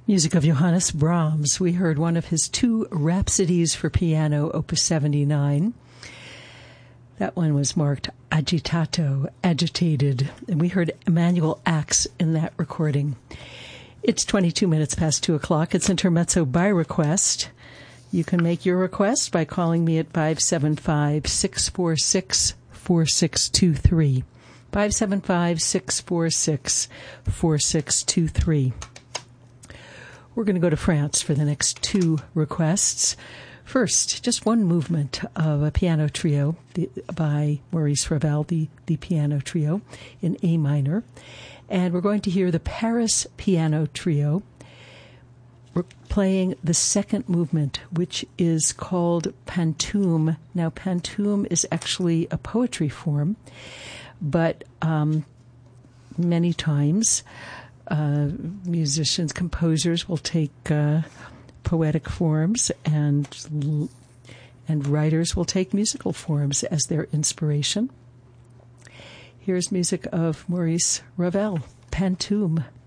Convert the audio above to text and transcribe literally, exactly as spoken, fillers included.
Music of Johannes Brahms. We heard one of his two Rhapsodies for piano, Opus seventy-nine. That one was marked Agitato, agitated, and we heard Emanuel Ax in that recording. It's twenty-two minutes past two o'clock. It's Intermezzo by request. You can make your request by calling me at five seven five, six four six, four six two three. five seven five, six four six, four six two three. We're going to go to France for the next two requests. First, just one movement of a piano trio the, by Maurice Ravel, the, the piano trio in A minor. And we're going to hear the Paris Piano Trio. We're playing the second movement, which is called Pantoum. Now, Pantoum is actually a poetry form, but um, many times uh, musicians, composers will take uh, poetic forms, and and writers will take musical forms as their inspiration. Here's music of Maurice Ravel, Pantoum.